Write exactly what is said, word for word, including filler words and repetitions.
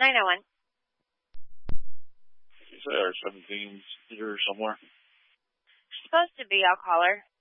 nine oh one. You say R seventeen's here somewhere? Supposed to be, I'll call her.